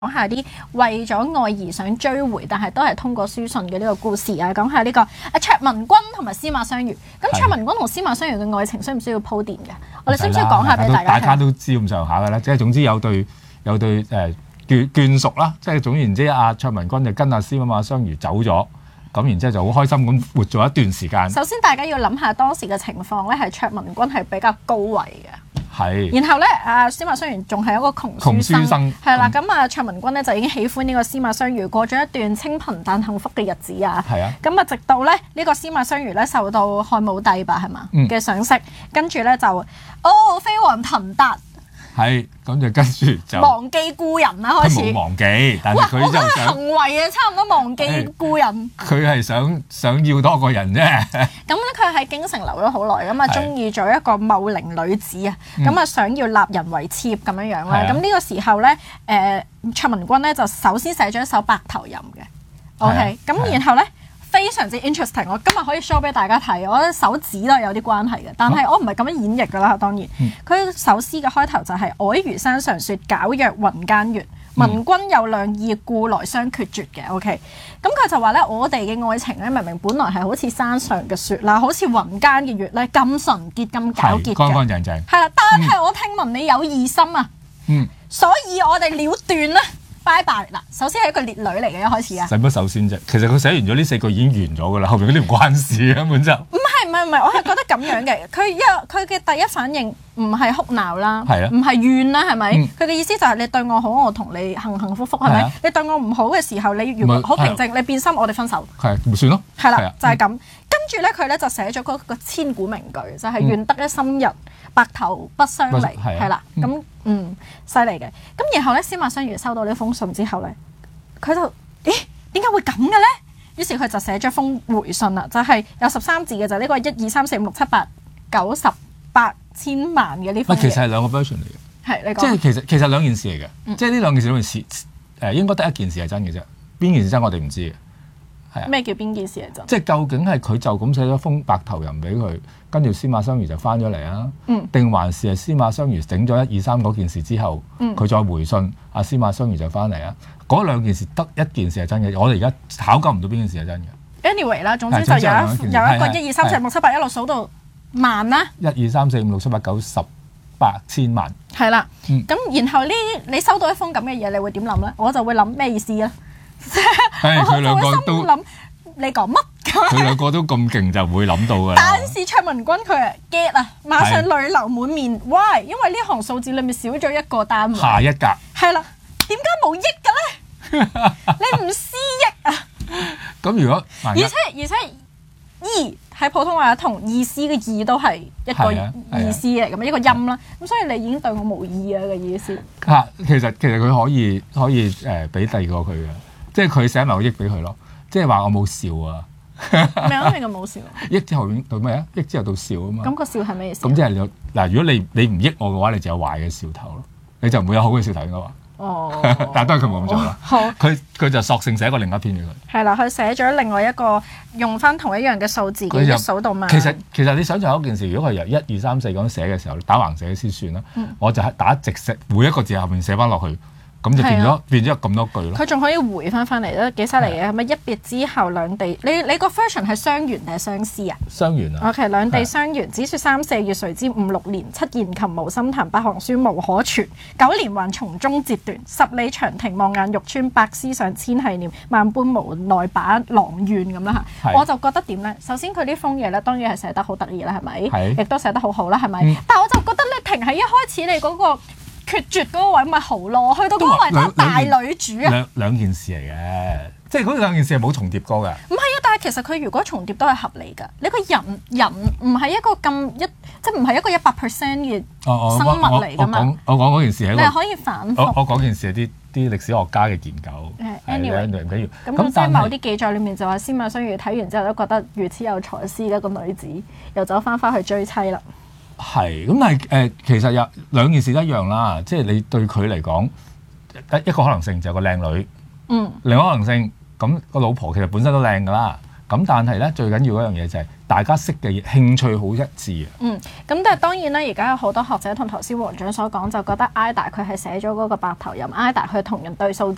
講下啲為咗愛而想追回，但係都係通過書信嘅呢個故事啊！講下呢個卓文君同埋司馬相如。咁卓文君同司馬相如嘅愛情需唔需要鋪墊嘅？我哋需唔需要講下俾大家聽？ 大家都知咁上下㗎啦，即係總之有對眷屬啦，即係總言之，阿卓文君就跟阿司馬相如走咗，咁然之後就好開心咁活咗一段時間。 首先大家要諗下當時嘅情況咧，係卓文君係比較高位嘅。 係， 然後咧，司馬相如仲係一個窮書生，係啦。咁卓文君咧就已經喜歡呢個司馬相如，過咗一段清貧但幸福嘅日子啊。 係啊。 咁直到咧呢個司馬相如咧受到漢武帝吧係嘛嘅賞識，跟住咧就飛黃騰達。係， 咁就跟住就忘記故人啦，開始。 冇忘記，但係佢就想。我覺得行為差唔多忘記故人。 佢係想要多個人啫。咁咧，佢喺京城留咗好耐，咁中意咗一個茂齡女子啊，咁想要納人為妾咁樣樣啦。咁呢個時候咧，卓文君咧就首先寫咗一首《白頭吟》嘅。OK，咁然後咧。非常之 interesting， 我今日可以 show 俾大家睇，我覺得手指都係有啲關係嘅，但係我唔係咁樣演繹㗎啦，當然。佢首詩嘅開頭就係皚如山上雪，皎若雲間月，聞君有兩意，故來相決絕嘅。OK， 咁佢就話咧，我哋嘅愛情咧，明明本來係好似山上嘅雪啦，好似雲間嘅月咧，咁純潔咁皎潔嘅， 乾乾淨淨。 係啦，但係我聽聞你有異心啊，所以我哋了斷啦。拜拜嗱，首先係一個烈女嚟嘅，一開始啊。 使乜首先啫？其實佢寫完咗呢4句已經完咗噶啦，後面嗰啲唔關事根本就。唔係，我係覺得咁樣嘅。佢嘅第一反應唔係哭鬧啦， 係啊， 唔係怨啦，係咪？佢嘅意思就係你對我好，我同你幸幸福福，係咪？你對我唔好嘅時候，你如果好平靜，你變心，我哋分手。 係咪算咯？ 係啦，就係咁。跟住咧，佢咧就寫咗嗰個千古名句，就係願得一心人，白頭不相離。係啦，咁犀利嘅。咁然後咧，司馬相如收到呢封信之後咧，佢就點解會咁嘅咧？於是佢就寫咗封回信啦，就係有13字嘅，就呢個1、2、3、4、5、6、7、8、9、10、8000萬嘅呢封嘢。 其實係兩個 version 嚟嘅。 係你講。 即係其實兩件事嚟嘅，即係呢兩件事應該得一件事係真嘅啫，邊件事真我哋唔知嘅。係啊。 咩叫邊件事係真？ 即係究竟係佢就咁寫咗封白頭吟俾佢，跟住司馬相如就翻咗嚟啊？定還是係司馬相如整咗1、2、3嗰件事之後，佢再回信，阿司馬相如就翻嚟啊？嗰兩件事得一件事係真嘅，我哋而家考究唔到邊件事係真嘅。 Anyway 啦，總之就有一個1、2、3、4、5、6、7、8一路數到萬啦。1、 2、3、4、5、6、7、8、9、10、8000萬。係啦，咁然後你收到一封咁嘅嘢，你會點諗咧？我就會諗咩意思咧？ 佢兩個都諗你講乜？ 佢兩個都咁勁，就會諗到㗎啦。 但是卓文君佢係 get 啊，馬上淚流滿面。Why？因為呢行數字裏面少咗一個單位。 下一格。係啦，點解冇億嘅咧？你唔思億啊？ 咁如果而且意喺普通話同意思嘅意都係一個意思嚟咁一個音啦。咁所以你已經對我無意啊嘅意思。 其實佢可以俾第二個佢嘅，即係佢寫埋個億俾佢咯，即係話我冇笑啊。 咩啊？咩叫冇笑？ 億之後到咩啊？億之後到笑啊嘛。 咁個笑係咩意思？ 咁即係嗱，如果你唔益我嘅話，你就有壞嘅笑頭咯，你就唔會有好嘅笑頭應該話。但係都係佢冇咁做啦。好，佢就索性寫過另一篇嘅佢。係啦，佢寫咗另外一個用翻同一樣嘅數字嘅數到萬。 其實你想象一件事，如果係由1、2、3、4咁寫嘅時候，打橫寫先算啦。我就係打直寫，每一個字後面寫翻落去。咁就變咗咁多句咯。 佢仲可以回翻嚟都幾犀利嘅，係咪一別之後兩地？你個 version 係相緣定係相思啊？ 相緣啊。 OK， 兩地相緣，只說3、4月，誰知5、6年。7言琴無心彈，8行書無可傳。9年還從中折斷，10里長亭望眼欲穿，百思上千繫念，萬般無奈把郎怨咁啦嚇。我就覺得點咧？首先佢呢封嘢咧，當然係寫得好得意啦，係咪？亦都寫得好好啦，係咪？但係我就覺得你停喺一開始你嗰個決絕嗰個位咪好咯，去到嗰個位都係大女主啊！ 兩件事嚟嘅，即係嗰兩件事係冇重疊過㗎。 唔係啊，但係其實佢如果重疊都係合理㗎。你個人唔係一個即係唔係一個100% 嘅生物嚟㗎嘛？ 我講嗰件事係你係可以反覆。 我講件事係啲歷史學家嘅研究。 anyway 唔緊要。咁即係某啲記載裡面就話司馬相如睇完之後都覺得如此有才思嘅一個女子，又走翻去追妻啦。 係咁，但係其實有兩件事一樣啦，即係你對佢嚟講，一個可能性就係個靚女，另一個可能性咁個老婆其實本身都靚㗎啦，咁但係咧最緊要嗰樣嘢就係大家識嘅興趣好一致啊。 咁但係當然啦，而家有好多學者同頭先黃長所講，就覺得 Ida 佢係寫咗嗰個白頭吟，Ida 佢同人對數字